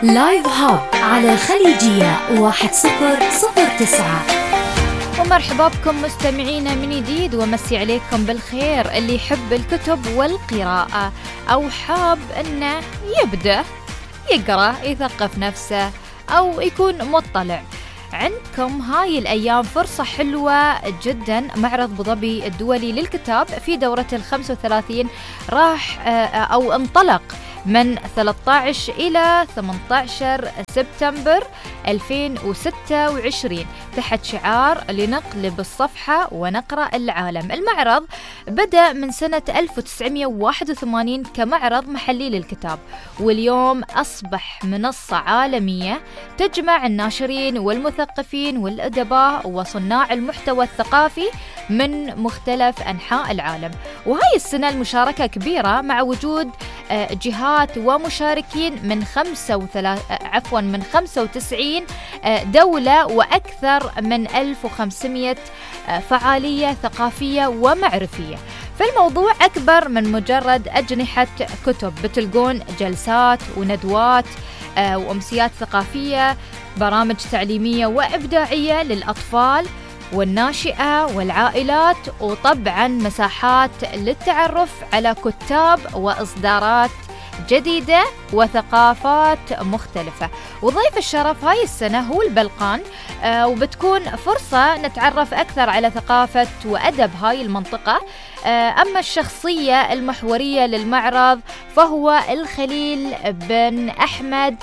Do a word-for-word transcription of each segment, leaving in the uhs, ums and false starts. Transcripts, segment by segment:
لايف هاب على الخليجية واحد صفر صفر تسعة. ومرحبا بكم مستمعينا من جديد، ومسي عليكم بالخير. اللي يحب الكتب والقراءة أو حاب أنه يبدأ يقرأ يثقف نفسه أو يكون مطلع، عندكم هاي الأيام فرصة حلوة جدا. معرض أبو ظبي الدولي للكتاب في دورة الخمسة وثلاثين راح أو انطلق من ثلاثة عشر إلى ثمانية عشر سبتمبر ألفين وستة وعشرين تحت شعار لنقلب الصفحة ونقرأ العالم. المعرض بدأ من سنة ألف وتسعمائة وواحد وثمانين كمعرض محلي للكتاب، واليوم أصبح منصة عالمية تجمع الناشرين والمثقفين والأدباء وصناع المحتوى الثقافي من مختلف أنحاء العالم. وهاي السنة المشاركة كبيرة مع وجود جهات ومشاركين من خمسة وثلاث عفوا من خمسة وتسعين دولة وأكثر من ألف وخمسمائة فعالية ثقافية ومعرفية. فالموضوع أكبر من مجرد أجنحة كتب، بتلقون جلسات وندوات وأمسيات ثقافية، برامج تعليمية وإبداعية للأطفال والناشئة والعائلات، وطبعا مساحات للتعرف على كتاب وإصدارات جديدة وثقافات مختلفة. وضيف الشرف هاي السنة هو البلقان، آه وبتكون فرصة نتعرف أكثر على ثقافة وأدب هاي المنطقة. آه أما الشخصية المحورية للمعرض فهو الخليل بن أحمد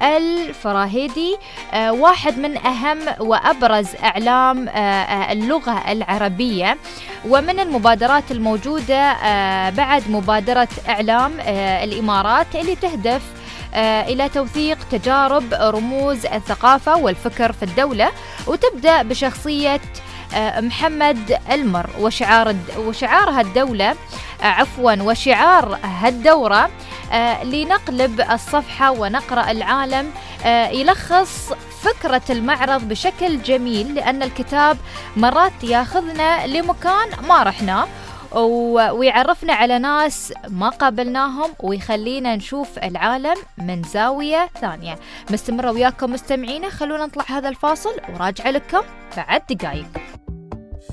الفراهيدي، آه واحد من أهم وأبرز أعلام آه اللغة العربية. ومن المبادرات الموجودة آه بعد مبادرة إعلام آه الإمارات اللي تهدف آه إلى توثيق تجارب رموز الثقافة والفكر في الدولة، وتبدأ بشخصية آه محمد المر وشعار وشعار هالدولة آه عفوا وشعار هالدورة آه لنقلب الصفحة ونقرأ العالم. آه يلخص فكرة المعرض بشكل جميل، لأن الكتاب مرات ياخذنا لمكان ما رحنا ويعرفنا على ناس ما قابلناهم ويخلينا نشوف العالم من زاوية ثانية. مستمرة وياكم مستمعينا، خلونا نطلع هذا الفاصل وراجع لكم بعد دقايق.